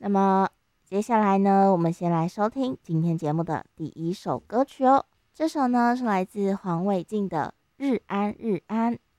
那么接下来呢，我们先来收听今天节目的第一首歌曲哦。这首呢是来自黄伟晋的《日安日安》。